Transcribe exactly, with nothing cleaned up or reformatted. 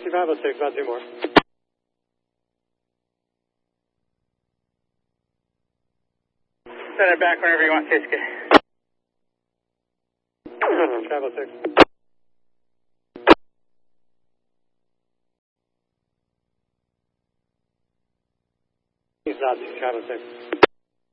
five oh six, about two more. Send it back whenever you want, K C K. five oh six. He's not five oh six.